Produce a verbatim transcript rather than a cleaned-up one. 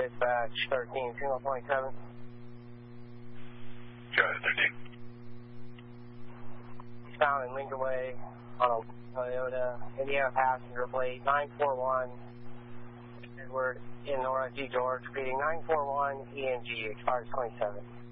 dispatch thirteen, single twenty-seven. Got it, thirteen. He's found in Lingerway on a Toyota Indiana passenger plate nine four one Edward in Nora G. George, reading nine four one E N G, expires twenty-seven.